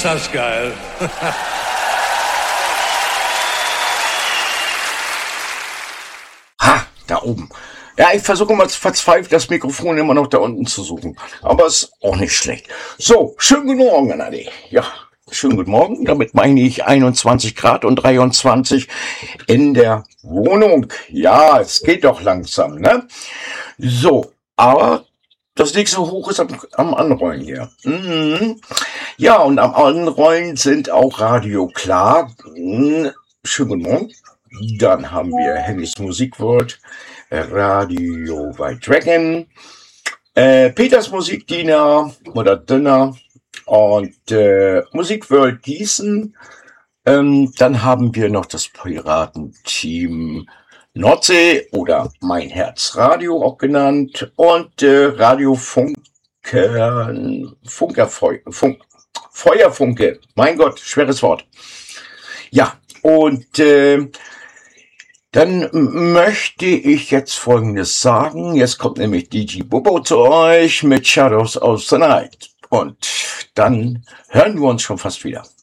das geil. Ha, da oben. Ja, ich versuche mal verzweifelt das Mikrofon immer noch da unten zu suchen. Aber ist auch nicht schlecht. So, schönen guten Morgen, Adi. Ja, schönen guten Morgen. Damit meine ich 21 Grad und 23 in der Wohnung. Ja, es geht doch langsam, ne? So, aber das nächste Hoch ist am Anrollen hier. Ja, und am Anrollen sind auch Radio Klar. Schönen guten Morgen. Dann haben wir Hennys Musikworld, Radio White Dragon, Peters Musikdiener oder Dinner und Musikworld Gießen. Dann haben wir noch das Piratenteam Nordsee oder Mein Herz Radio auch genannt und Radio Feuerfunke. Mein Gott, schweres Wort. Ja, und dann möchte ich jetzt Folgendes sagen. Jetzt kommt nämlich DJ Bobo zu euch mit Shadows of the Night. Und dann hören wir uns schon fast wieder.